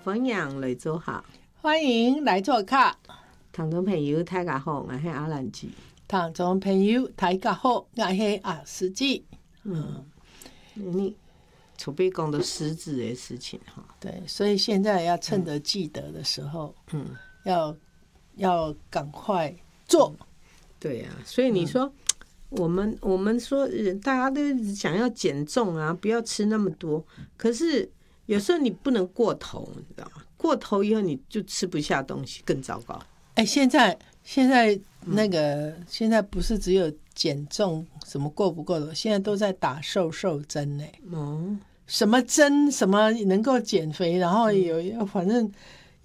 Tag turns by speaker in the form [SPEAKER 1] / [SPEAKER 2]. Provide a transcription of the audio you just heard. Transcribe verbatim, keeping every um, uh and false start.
[SPEAKER 1] 分享来做好，
[SPEAKER 2] 欢迎来做客。
[SPEAKER 1] 听众朋友大家好，我是阿兰姐。
[SPEAKER 2] 听众朋友大家好，我是阿司机。
[SPEAKER 1] 嗯，你储备讲的实质的事情哈。
[SPEAKER 2] 对，所以现在要趁得记得的时候，嗯，要要赶快做。嗯、
[SPEAKER 1] 对呀、啊，所以你说。嗯我们我们说，大家都想要减重啊，不要吃那么多。可是有时候你不能过头，你知道吗？过头以后你就吃不下东西，更糟糕。
[SPEAKER 2] 哎、欸，现在现在那个、嗯、现在不是只有减重什么过不过头，现在都在打瘦瘦针呢。哦，什么针什么能够减肥，然后有、嗯、反正